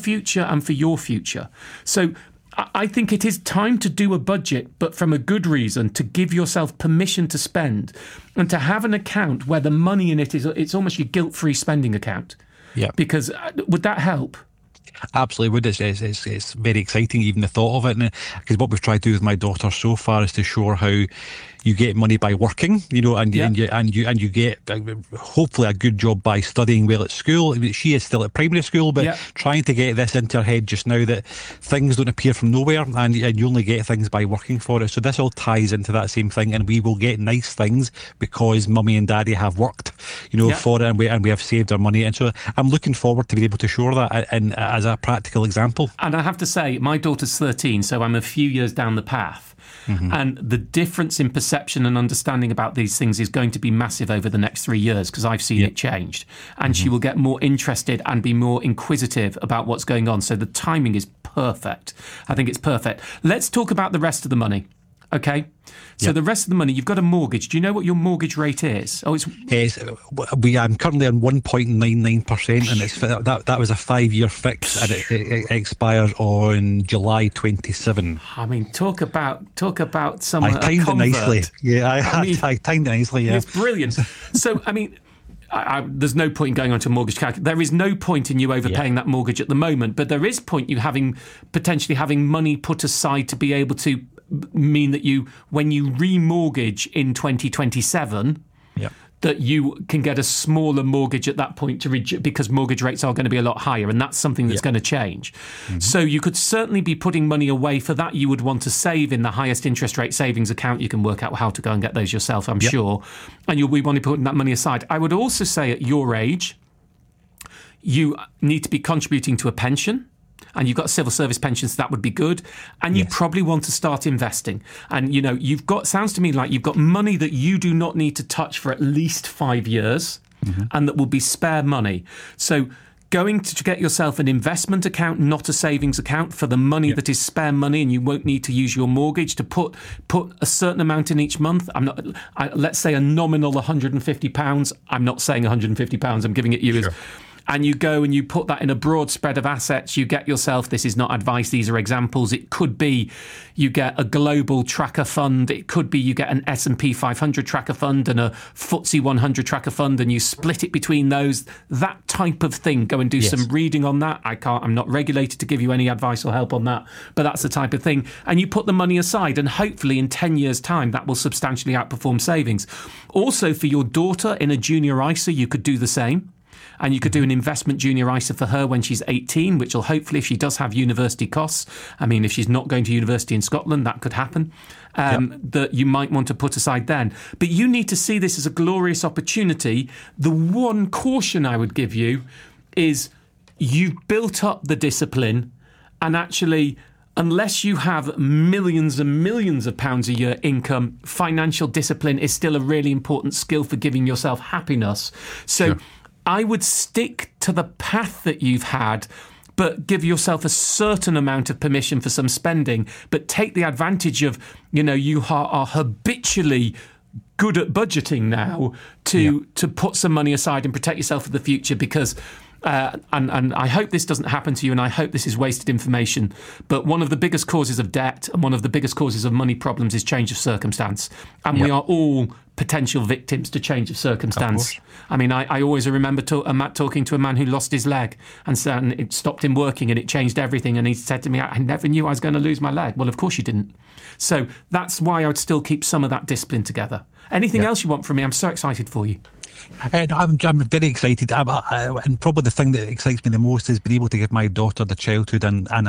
future and for your future. So I think it is time to do a budget, but from a good reason, to give yourself permission to spend and to have an account where the money in it is, it's almost your guilt-free spending account. Yeah. Because would that help? Absolutely would. It's very exciting, even the thought of it. Because what we've tried to do with my daughter so far is to show her how you get money by working, and you get hopefully a good job by studying well at school. She is still at primary school, but trying to get this into her head just now that things don't appear from nowhere, and you only get things by working for it. So this all ties into that same thing, and we will get nice things because mummy and daddy have worked, for it, and we have saved our money. And so I'm looking forward to being able to show her that as a practical example. And I have to say, my daughter's 13, so I'm a few years down the path. Mm-hmm. And the difference in perception and understanding about these things is going to be massive over the next 3 years, because I've seen it changed. And she will get more interested and be more inquisitive about what's going on. So the timing is perfect. I think it's perfect. Let's talk about the rest of the money. Okay, so the rest of the money, you've got a mortgage. Do you know what your mortgage rate is? Oh, I'm currently on 1.99%, and that was a 5-year fix, and it expires on July 27. I mean, talk about some. I timed it nicely. Yeah, I timed it nicely. Yeah, it's brilliant. So, I mean. There's no point in going on to a mortgage calculator. There is no point in you overpaying that mortgage at the moment, but there is point you potentially having money put aside to be able to mean that when you remortgage in 2027, that you can get a smaller mortgage at that point because mortgage rates are going to be a lot higher, and that's something that's going to change. Mm-hmm. So you could certainly be putting money away for that. You would want to save in the highest interest rate savings account. You can work out how to go and get those yourself, I'm sure. And you'll be wanting to put that money aside. I would also say at your age, you need to be contributing to a pension. And you've got civil service pensions, that would be good. And you probably want to start investing. And, sounds to me like you've got money that you do not need to touch for at least 5 years, and that will be spare money. So going to get yourself an investment account, not a savings account, for the money that is spare money, and you won't need to use your mortgage to put a certain amount in each month. Let's say a nominal £150. I'm not saying £150. I'm giving it you as... And you go and you put that in a broad spread of assets. You get yourself, this is not advice, these are examples. It could be you get a global tracker fund. It could be you get an S&P 500 tracker fund and a FTSE 100 tracker fund, and you split it between those. That type of thing. Go and do some reading on that. I'm not regulated to give you any advice or help on that, but that's the type of thing. And you put the money aside, and hopefully in 10 years' time, that will substantially outperform savings. Also, for your daughter in a junior ISA, you could do the same. And you could do an investment junior ISA for her when she's 18, which will hopefully, if she does have university costs, I mean, if she's not going to university in Scotland, that could happen, that you might want to put aside then. But you need to see this as a glorious opportunity. The one caution I would give you is you've built up the discipline, and actually, unless you have millions and millions of pounds a year income, financial discipline is still a really important skill for giving yourself happiness. So I would stick to the path that you've had, but give yourself a certain amount of permission for some spending, but take the advantage of, you are habitually good at budgeting now to put some money aside and protect yourself for the future, because and I hope this doesn't happen to you, and I hope this is wasted information, but one of the biggest causes of debt and one of the biggest causes of money problems is change of circumstance. And we are all potential victims to change of circumstance. I mean, I always remember Matt talking to a man who lost his leg, and it stopped him working, and it changed everything. And he said to me, I never knew I was going to lose my leg. Well, of course you didn't. So that's why I would still keep some of that discipline together. Anything else you want from me? I'm so excited for you. I'm very excited, and probably the thing that excites me the most is being able to give my daughter the childhood and